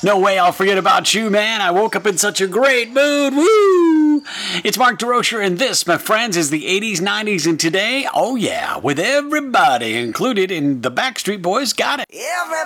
No way I'll forget about you, man. I woke up in such a great mood. Woo! It's Mark DeRocher, and this, my friends, is the 80s, 90s, and today, oh yeah, with everybody included in the Backstreet Boys. Got it.